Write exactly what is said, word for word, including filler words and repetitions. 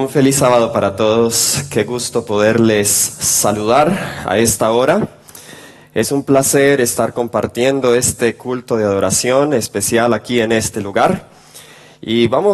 Un feliz sábado para todos. Qué gusto poderles saludar a esta hora. Es un placer estar compartiendo este culto de adoración especial aquí en este lugar. Y vamos